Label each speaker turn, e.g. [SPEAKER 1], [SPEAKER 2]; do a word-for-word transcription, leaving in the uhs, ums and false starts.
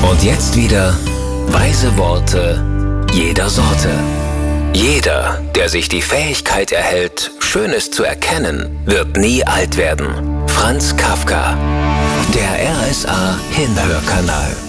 [SPEAKER 1] Und jetzt wieder weise Worte jeder Sorte. Jeder, der sich die Fähigkeit erhält, Schönes zu erkennen, wird nie alt werden. Franz Kafka. Der R S A Hinhörkanal.